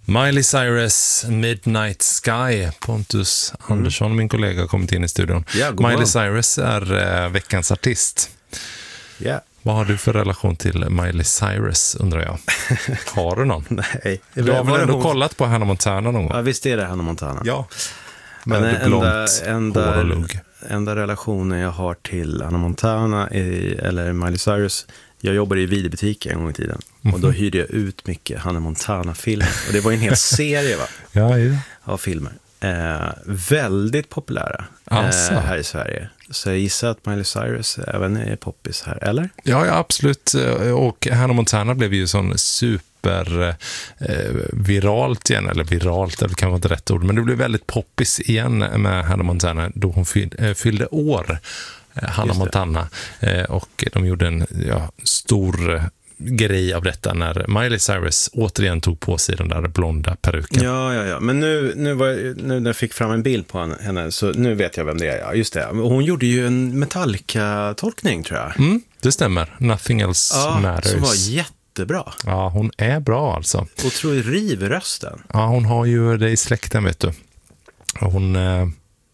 Miley Cyrus, Midnight Sky. Pontus Andersson, min kollega, har kommit in i studion. Ja, Miley Cyrus är veckans artist. Ja. Vad har du för relation till Miley Cyrus, undrar jag? Har du någon? Nej. Du har väl ändå kollat på Hannah Montana någon gång? Ja, visst är det Hannah Montana. Ja. Men blont hår och lugg. Enda relationen jag har till Hannah Montana eller Miley Cyrus, jag jobbade i videobutik en gång i tiden. Och då hyrde jag ut mycket Hannah Montana-filmer. Och det var en hel serie Ja. av filmer. Väldigt populära här i Sverige. Så jag gissar att Miley Cyrus även är poppis här, eller? Ja, absolut. Och Hannah Montana blev ju sån super viralt igen, eller viralt, det kan vara inte rätt ord, men det blev väldigt poppis igen med Hannah Montana då hon fyllde år, Hannah Montana, och de gjorde en stor grej av detta när Miley Cyrus återigen tog på sig den där blonda peruken. Ja. Men nu när jag fick fram en bild på henne, så nu vet jag vem det är. Ja, just det. Hon gjorde ju en Metallica-tolkning, tror jag. Det stämmer. Nothing else matters. Som var jättebra. Ja, hon är bra alltså. Otroligt riv i rösten. Ja, hon har ju det i släkten, vet du. Hon är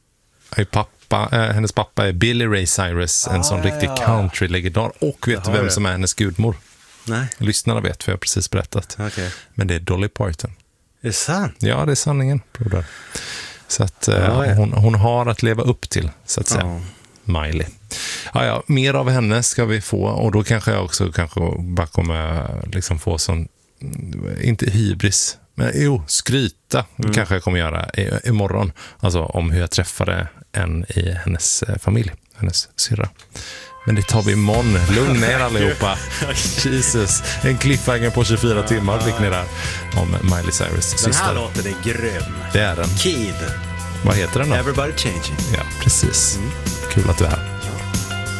hennes pappa är Billy Ray Cyrus, en sån riktig country-legendar. Och vet du vem som är hennes gudmor? Nej. Lyssnarna vet, för jag har precis berättat. Okay. Men det är Dolly Parton. Är det sant? Ja, det är sanningen, broder. Så att hon har att leva upp till, så att säga. Miley. Ja, mer av henne ska vi få. Och då kanske jag också bara kommer liksom få sån, inte hybris, men skryta kanske jag kommer göra imorgon. Alltså om hur jag träffade en i hennes familj, hennes syrra. Men det tar vi imorgon. Lugn ner allihopa. Jesus. En cliffhanger på 24 timmar fick ni där om Miley Cyrus syster. Den här låten är grym. Det är den. Kid. Vad heter den då? Everybody Changing. Ja, precis. Kul att du är här.